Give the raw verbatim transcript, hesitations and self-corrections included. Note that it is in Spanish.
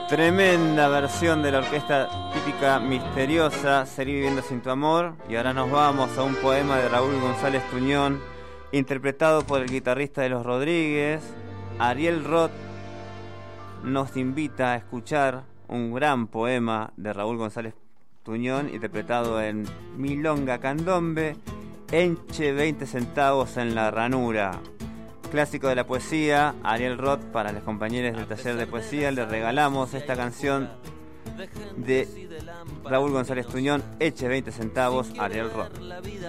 Tremenda versión de la orquesta típica misteriosa, Seguir viviendo sin tu amor. Y ahora nos vamos a un poema de Raúl González Tuñón, interpretado por el guitarrista de Los Rodríguez. Ariel Roth nos invita a escuchar un gran poema de Raúl González Tuñón, interpretado en Milonga Candombe, Enche veinte centavos en la ranura. Clásico de la poesía, Ariel Roth. Para los compañeros del taller de poesía les regalamos esta canción de Raúl González Tuñón, Eche veinte centavos, Ariel Roth.